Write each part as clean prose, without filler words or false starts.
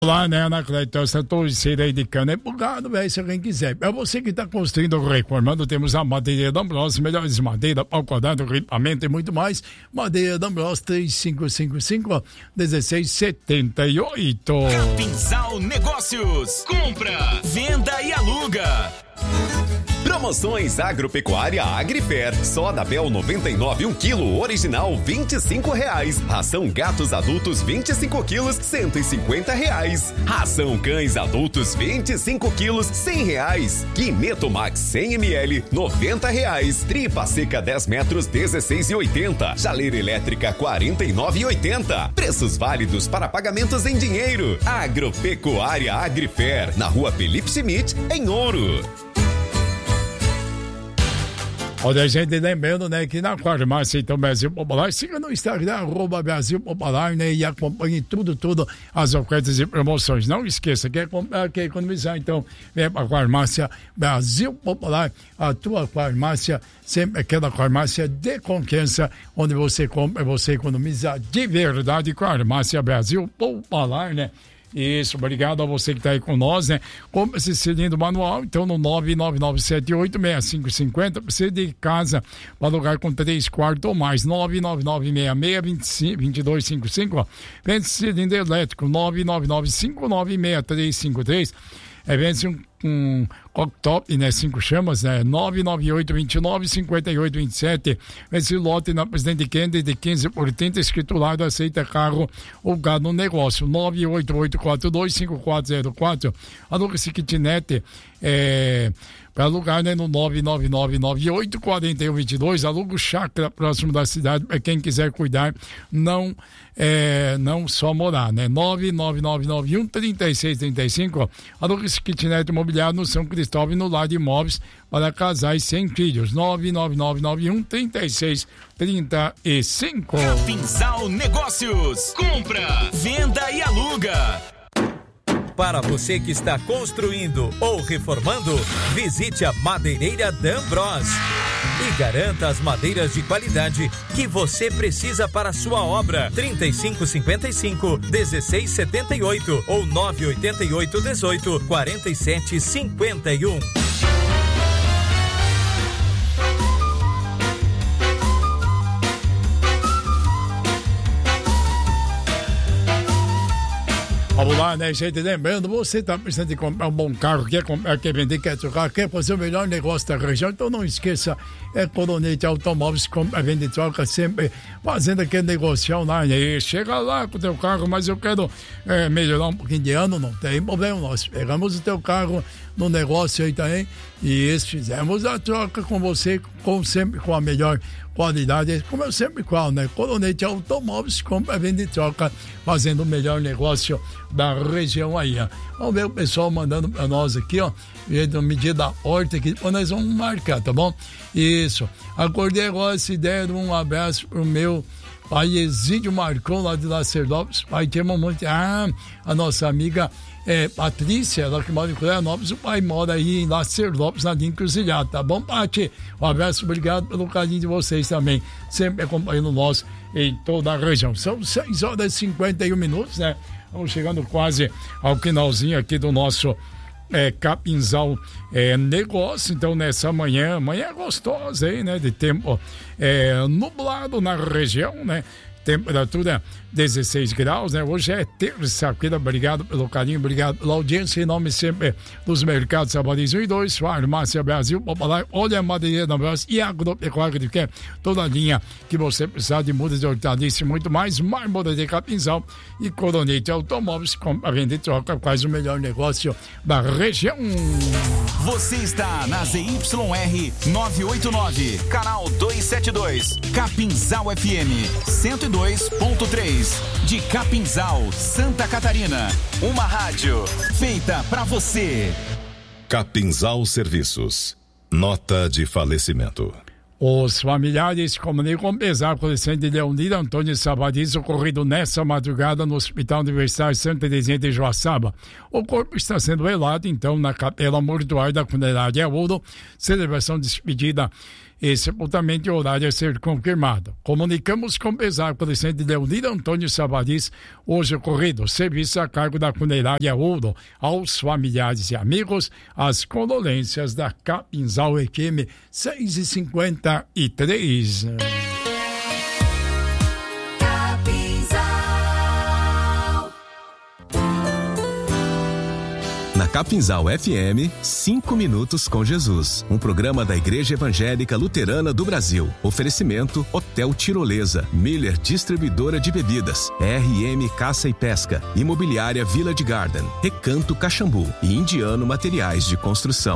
Lá, né, Anacleto, essa torcida aí de cana é bugado, velho, se alguém quiser. É você que está construindo ou reformando, temos a Madeira D'Ambrosio, melhores madeiras, pau quadrado, equipamento e muito mais. Madeira D'Ambrosio, 3555-1678. Capinzal Negócios, compra, venda e aluga. Promoções Agropecuária Agrifer. Soda Bel 99 1 kg, original R$25. Ração gatos adultos 25 quilos, R$150. Ração cães adultos 25 quilos, R$100. Guineto Max 100 ml, R$90. Tripa seca 10 metros, R$16,80. Chaleira elétrica R$49,80. Preços válidos para pagamentos em dinheiro. Agropecuária Agrifer, na Rua Felipe Schmidt, em Ouro. Olha, a gente lembrando, né, que na farmácia, então, Brasil Popular, siga no Instagram, @Brasil Popular, né, e acompanhe tudo, as ofertas e promoções. Não esqueça, quer comprar, quer economizar, então, vem pra farmácia Brasil Popular, a tua farmácia, sempre aquela farmácia de confiança, onde você compra, você economiza de verdade, farmácia Brasil Popular, né? Isso, obrigado a você que está aí com nós, né? Compre esse cilindro manual, então no 999786550, você de casa para lugar com 3 quartos ou mais, 999662255, ó. Vende cilindro elétrico, 999596353, vende um cooktop, né, 5 chamas, né, 998295827, esse lote na Presidente Kennedy de 15 por 30, escrito lá, aceita carro ou gado no negócio, 988425404, aluga esse kitnet, para alugar, né, no 999984122, aluga o chácara próximo da cidade, para quem quiser cuidar, não só morar, né, 999913635, aluga esse kitnet imobiliário no São Cristóvão, no Lar de Imóveis para casais sem filhos, 999913635. Capinzal Negócios, compra, venda e aluga. Para você que está construindo ou reformando, visite a Madeireira D'Ambrosio e garanta as madeiras de qualidade que você precisa para a sua obra. 3555-1678 ou 988-18-4751. Vamos lá, né, gente? Lembrando, você está precisando de comprar um bom carro, quer comprar, quer vender, quer trocar, quer fazer o melhor negócio da região, então não esqueça, Coronete Automóveis, compra, vende e troca, sempre fazendo aquele negocião lá, né? Chega lá com o teu carro, mas eu quero melhorar um pouquinho de ano, não tem problema, nós pegamos o teu carro no negócio aí também e fizemos a troca com você, sempre com a melhor qualidade, como eu sempre falo, né? Coronete Automóveis, compra, vende e troca, fazendo o melhor negócio da região aí, ó. Vamos ver o pessoal mandando pra nós aqui, ó, medida da horta aqui, depois nós vamos marcar, tá bom? Isso. Acordei agora, se der um abraço pro meu pai Exídio Marcon, lá de Lacerdópolis, pai tem uma muito, a nossa amiga Patrícia, ela que mora em Florianópolis, o pai mora aí em Lacerdópolis, na linha Encruzilhada, tá bom, Pati? Um abraço, obrigado pelo carinho de vocês também, sempre acompanhando nós em toda a região. São 6h51, né? Vamos chegando quase ao finalzinho aqui do nosso Capinzal Negócio, então nessa manhã gostosa aí, né? De tempo nublado na região, né? Temperatura 16 graus, né? Hoje é terça-feira, obrigado pelo carinho, obrigado pela audiência, em nome sempre dos mercados Sabaris 1 e 2, Farmácia Brasil Popular, olha a Madeireira D'Ambrosio e Agropecuária de Quer, toda a linha que você precisar de mudas de hortaliça e muito mais, Marmora de Capinzal e Coronete Automóveis, compra, venda e troca, faz o melhor negócio da região. Você está na ZYR 989, canal 272, Capinzal FM 102.3, de Capinzal, Santa Catarina. Uma rádio feita pra você. Capinzal Serviços. Nota de falecimento. Os familiares comunicam pesar com o adolescente Leonir Antônio Sabadiz, ocorrido nessa madrugada no Hospital Universitário Santa Teresinha de Joaçaba. O corpo está sendo velado, então, na capela mortuária da funerária Ouro. Celebração de despedida e sepultamento e horário a ser confirmado. Comunicamos com pesar o presidente Leonir Antônio Savariz, hoje ocorrido serviço a cargo da funerária Ouro, aos familiares e amigos, as condolências da Capinzal FM 6h53. Na Capinzal FM, 5 minutos com Jesus. Um programa da Igreja Evangélica Luterana do Brasil. Oferecimento Hotel Tirolesa, Miller Distribuidora de Bebidas, RM Caça e Pesca, Imobiliária Village Garden, Recanto Caxambu e Indiano Materiais de Construção.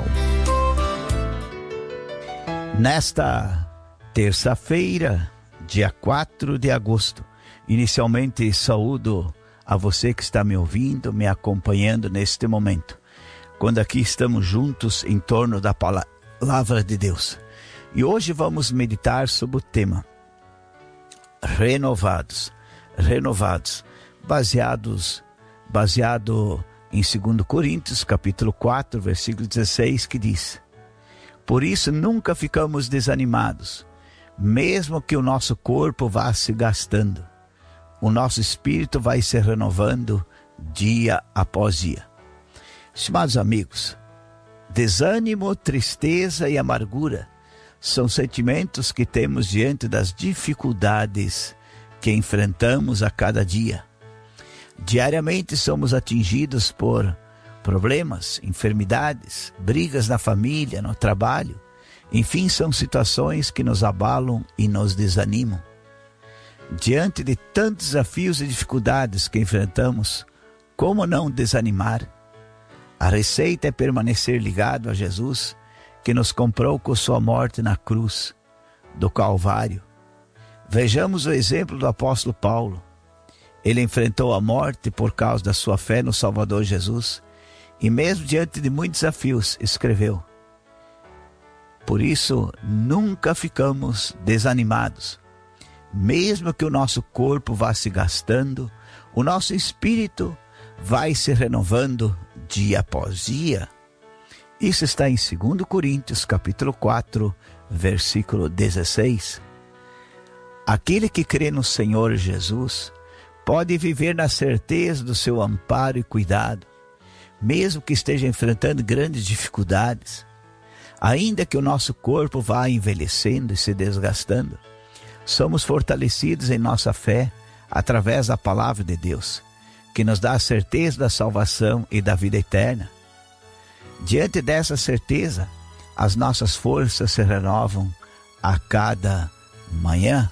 Nesta terça-feira, dia 4 de agosto, inicialmente saúdo a você que está me ouvindo, me acompanhando neste momento, quando aqui estamos juntos em torno da palavra de Deus. E hoje vamos meditar sobre o tema renovados, baseado em 2 Coríntios, capítulo 4, versículo 16, que diz: por isso nunca ficamos desanimados, mesmo que o nosso corpo vá se gastando. O nosso espírito vai se renovando dia após dia. Estimados amigos, desânimo, tristeza e amargura são sentimentos que temos diante das dificuldades que enfrentamos a cada dia. Diariamente somos atingidos por problemas, enfermidades, brigas na família, no trabalho. Enfim, são situações que nos abalam e nos desanimam. Diante de tantos desafios e dificuldades que enfrentamos, como não desanimar? A receita é permanecer ligado a Jesus, que nos comprou com sua morte na cruz do Calvário. Vejamos o exemplo do apóstolo Paulo. Ele enfrentou a morte por causa da sua fé no Salvador Jesus, e mesmo diante de muitos desafios, escreveu: por isso nunca ficamos desanimados. Mesmo que o nosso corpo vá se gastando, o nosso espírito vai se renovando dia após dia. Isso está em 2 Coríntios, capítulo 4, versículo 16. Aquele que crê no Senhor Jesus pode viver na certeza do seu amparo e cuidado, mesmo que esteja enfrentando grandes dificuldades. Ainda que o nosso corpo vá envelhecendo e se desgastando, somos fortalecidos em nossa fé através da palavra de Deus, que nos dá a certeza da salvação e da vida eterna. Diante dessa certeza, as nossas forças se renovam a cada manhã.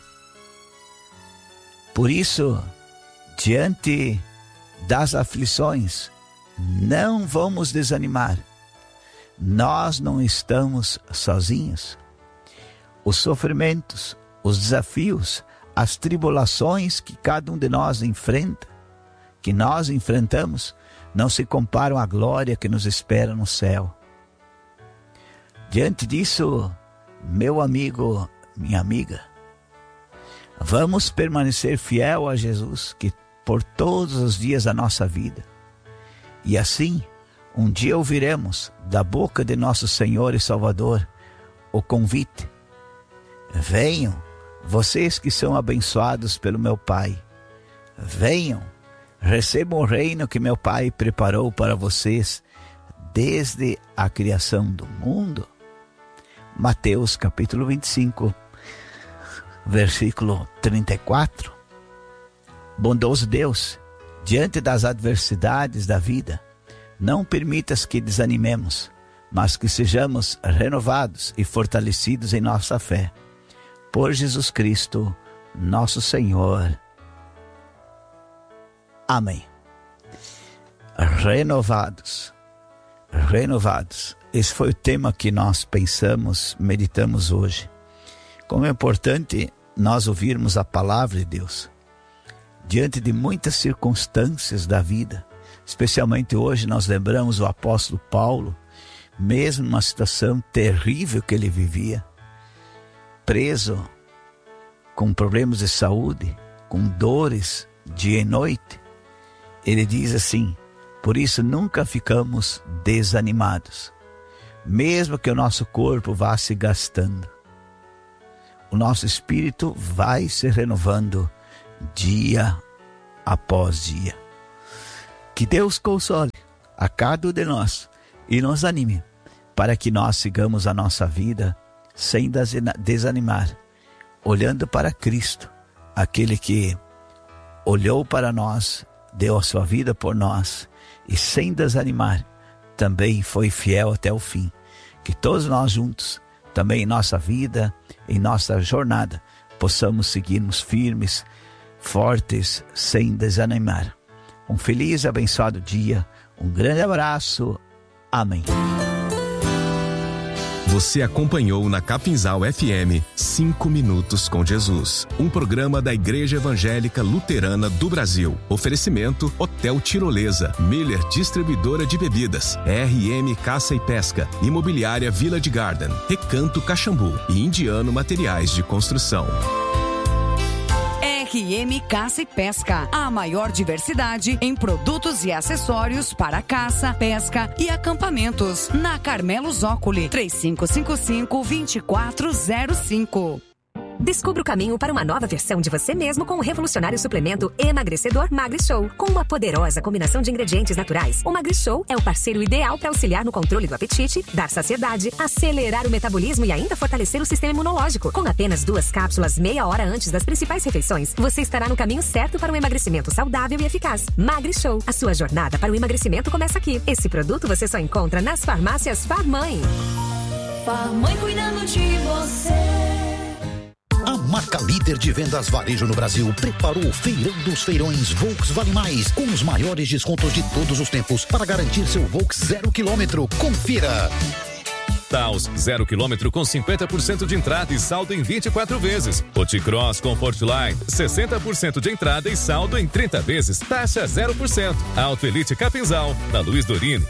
Por isso, diante das aflições, não vamos desanimar. Nós não estamos sozinhos. Os sofrimentos, os desafios, as tribulações que cada um de nós enfrenta, que nós enfrentamos, não se comparam à glória que nos espera no céu. Diante disso, meu amigo, minha amiga, vamos permanecer fiel a Jesus, que por todos os dias da nossa vida. E assim, um dia ouviremos da boca de nosso Senhor e Salvador o convite: venham, vocês que são abençoados pelo meu Pai, venham, recebam o reino que meu Pai preparou para vocês desde a criação do mundo. Mateus capítulo 25, versículo 34. Bondoso Deus, diante das adversidades da vida, não permitas que desanimemos, mas que sejamos renovados e fortalecidos em nossa fé. Por Jesus Cristo, nosso Senhor. Amém. Renovados. Esse foi o tema que nós pensamos, meditamos hoje. Como é importante nós ouvirmos a palavra de Deus. Diante de muitas circunstâncias da vida, especialmente hoje nós lembramos o apóstolo Paulo, mesmo numa situação terrível que ele vivia, preso, com problemas de saúde, com dores dia e noite, ele diz assim: por isso nunca ficamos desanimados, mesmo que o nosso corpo vá se gastando. o nosso espírito vai se renovando dia após dia. Que Deus console a cada um de nós e nos anime para que nós sigamos a nossa vida sem desanimar, olhando para Cristo, aquele que olhou para nós, deu a sua vida por nós e sem desanimar também foi fiel até o fim. Que todos nós juntos, também em nossa vida, em nossa jornada, possamos seguirmos firmes, fortes, sem desanimar. Um feliz e abençoado dia, um grande abraço, amém. Você acompanhou na Capinzal FM 5 Minutos com Jesus, um programa da Igreja Evangélica Luterana do Brasil. Oferecimento Hotel Tirolesa, Miller Distribuidora de Bebidas, RM Caça e Pesca, Imobiliária Village Garden, Recanto Caxambu e Indiano Materiais de Construção. RM Caça e Pesca, a maior diversidade em produtos e acessórios para caça, pesca e acampamentos. Na Carmelo Zócoli, 3555-2405. Descubra o caminho para uma nova versão de você mesmo com o revolucionário suplemento emagrecedor MagriShow. Com uma poderosa combinação de ingredientes naturais, o MagriShow é o parceiro ideal para auxiliar no controle do apetite, dar saciedade, acelerar o metabolismo e ainda fortalecer o sistema imunológico. Com apenas 2 cápsulas meia hora antes das principais refeições, você estará no caminho certo para um emagrecimento saudável e eficaz. MagriShow, a sua jornada para o emagrecimento começa aqui. Esse produto você só encontra nas farmácias Farmãe. Farmãe cuidando de você. A marca líder de vendas varejo no Brasil preparou o Feirão dos Feirões Volks Vale Mais, com os maiores descontos de todos os tempos para garantir seu Volks 0 km. Confira! Taos 0 km com 50% de entrada e saldo em 24 vezes. O T-Cross Comfortline 60% de entrada e saldo em 30 vezes, taxa 0%. Auto Elite Capinzal, na Luiz Dorini,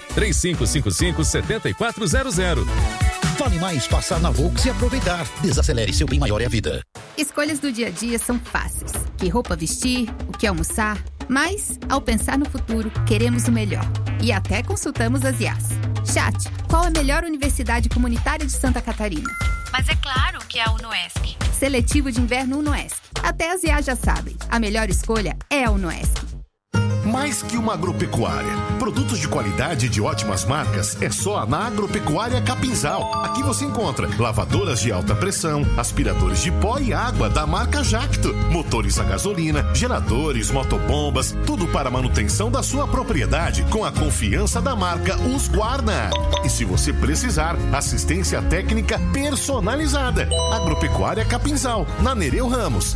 3555-7400. Vale mais passar na Volks e aproveitar. Desacelere, seu bem maior é a vida. Escolhas do dia a dia são fáceis. Que roupa vestir, o que almoçar. Mas, ao pensar no futuro, queremos o melhor. E até consultamos as IAs. Chat, qual a melhor universidade comunitária de Santa Catarina? Mas é claro que é a UNOESC. Seletivo de inverno UNOESC. Até as IAs já sabem. A melhor escolha é a UNOESC. Mais que uma agropecuária. Produtos de qualidade e de ótimas marcas é só na Agropecuária Capinzal. Aqui você encontra lavadoras de alta pressão, aspiradores de pó e água da marca Jacto, motores a gasolina, geradores, motobombas, tudo para a manutenção da sua propriedade com a confiança da marca Husqvarna. E se você precisar, assistência técnica personalizada. Agropecuária Capinzal, na Nereu Ramos,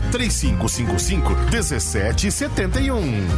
3555-1771.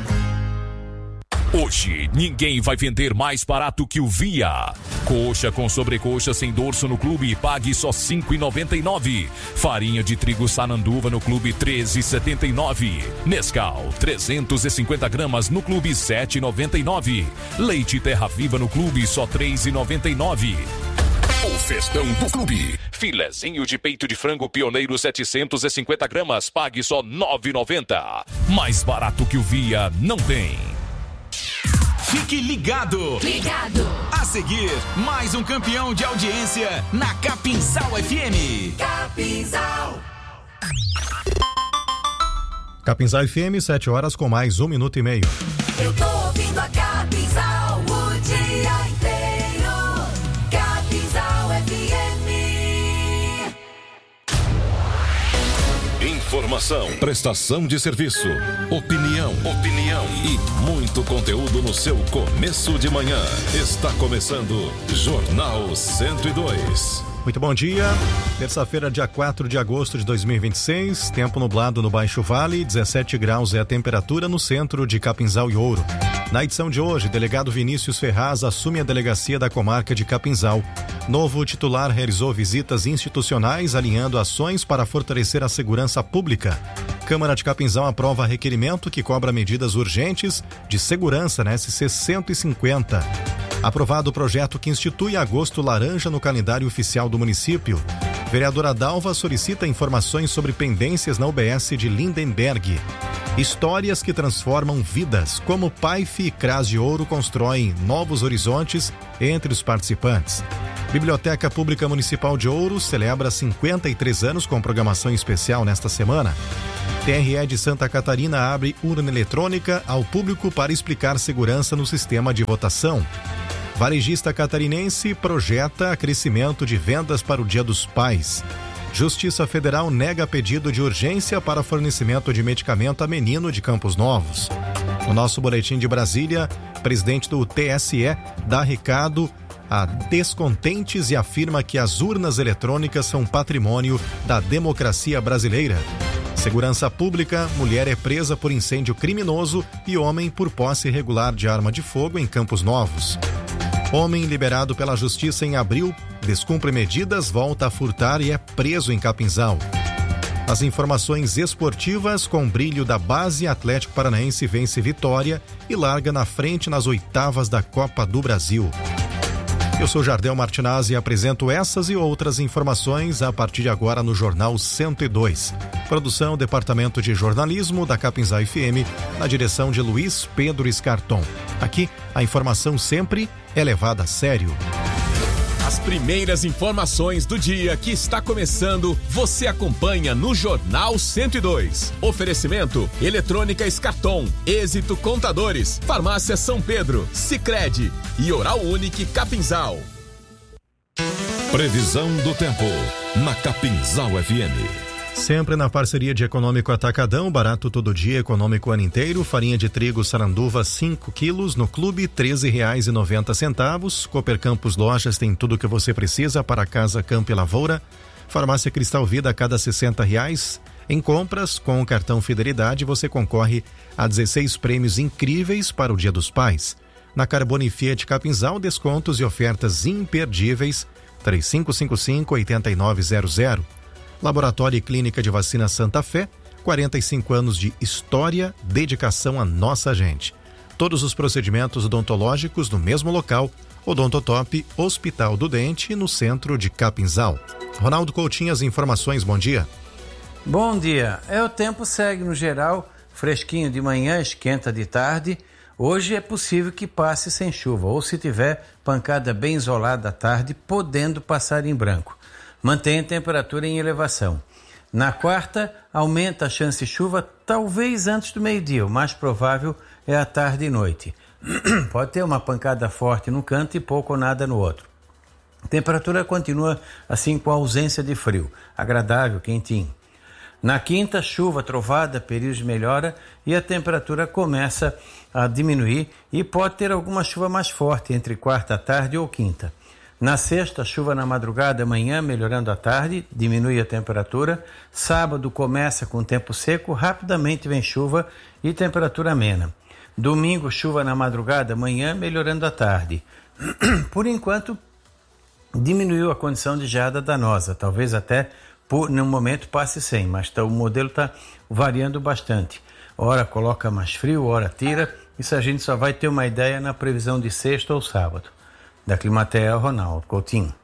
Hoje, ninguém vai vender mais barato que o Via. Coxa com sobrecoxa sem dorso no clube, pague só R$ 5,99. Farinha de trigo Sananduva no clube, R$ 13,79. Nescau, 350 gramas no clube, R$ 7,99. Leite Terra Viva no clube, só R$ 3,99. O festão do clube. Filezinho de peito de frango pioneiro 750 gramas, pague só R$ 9,90. Mais barato que o Via, não tem. Fique ligado! Ligado! A seguir, mais um campeão de audiência na Capinzal FM. Capinzal! Capinzal FM, 7 horas com mais 1 minuto e meio. Eu tô ouvindo a Capinzal o dia inteiro. Capinzal FM. Informação, prestação de serviço, opinião e muito conteúdo no seu começo de manhã. Está começando Jornal 102. Muito bom dia, terça-feira, dia 4 de agosto de 2026, tempo nublado no Baixo Vale, 17 graus é a temperatura no centro de Capinzal e Ouro. Na edição de hoje, delegado Vinícius Ferraz assume a delegacia da comarca de Capinzal. Novo titular realizou visitas institucionais alinhando ações para fortalecer a segurança pública. Câmara de Capinzal aprova requerimento que cobra medidas urgentes de segurança na SC 150. Aprovado o projeto que institui agosto laranja no calendário oficial do município. Vereadora Dalva solicita informações sobre pendências na UBS de Lindenberg. Histórias que transformam vidas, como PAIF e CRAS de Ouro constroem novos horizontes entre os participantes. Biblioteca Pública Municipal de Ouro celebra 53 anos com programação especial nesta semana. TRE de Santa Catarina abre urna eletrônica ao público para explicar segurança no sistema de votação. Varejista catarinense projeta crescimento de vendas para o Dia dos Pais. Justiça Federal nega pedido de urgência para fornecimento de medicamento a menino de Campos Novos. No nosso boletim de Brasília, presidente do TSE dá recado a descontentes e afirma que as urnas eletrônicas são patrimônio da democracia brasileira. Segurança Pública, mulher é presa por incêndio criminoso e homem por posse irregular de arma de fogo em Campos Novos. Homem liberado pela Justiça em abril, descumpre medidas, volta a furtar e é preso em Capinzal. As informações esportivas, com brilho da base, Atlético Paranaense vence Vitória e larga na frente nas oitavas da Copa do Brasil. Eu sou Jardel Martinazzi e apresento essas e outras informações a partir de agora no Jornal 102. Produção, Departamento de Jornalismo da Capinzal FM, na direção de Luiz Pedro Escarton. Aqui, a informação sempre é levada a sério. As primeiras informações do dia que está começando, você acompanha no Jornal 102. Oferecimento: Eletrônica Escarton, Êxito Contadores, Farmácia São Pedro, Sicredi e Oral Unique Capinzal. Previsão do tempo na Capinzal FM. Sempre na parceria de Econômico Atacadão, barato todo dia, econômico o ano inteiro. Farinha de trigo Saranduva 5 quilos no clube R$13,90. Cooper Campos Lojas tem tudo o que você precisa para casa, campo e lavoura. Farmácia Cristal Vida a cada R$60. Em compras com o cartão Fidelidade você concorre a 16 prêmios incríveis para o Dia dos Pais. Na Carbone Fiat Capinzal, descontos e ofertas imperdíveis. 3555-8900. Laboratório e Clínica de Vacina Santa Fé, 45 anos de história, dedicação à nossa gente. Todos os procedimentos odontológicos no mesmo local, Odontotop, Hospital do Dente, no centro de Capinzal. Ronaldo Coutinho, as informações, bom dia. Bom dia. O tempo segue no geral, fresquinho de manhã, esquenta de tarde. Hoje é possível que passe sem chuva, ou se tiver pancada bem isolada à tarde, podendo passar em branco. Mantém a temperatura em elevação. Na quarta, aumenta a chance de chuva, talvez antes do meio-dia. O mais provável é à tarde e noite. Pode ter uma pancada forte no canto e pouco ou nada no outro. A temperatura continua assim com a ausência de frio. Agradável, quentinho. Na quinta, chuva, trovada, período de melhora e a temperatura começa a diminuir e pode ter alguma chuva mais forte entre quarta à tarde ou quinta. Na sexta, chuva na madrugada, amanhã, melhorando à tarde, diminui a temperatura. Sábado começa com tempo seco, rapidamente vem chuva e temperatura amena. Domingo, chuva na madrugada, amanhã, melhorando à tarde. Por enquanto, diminuiu a condição de geada danosa, talvez até no momento passe sem, mas o modelo está variando bastante. Ora coloca mais frio, ora tira, isso a gente só vai ter uma ideia na previsão de sexta ou sábado. Da Climatea, Ronaldo Coutinho.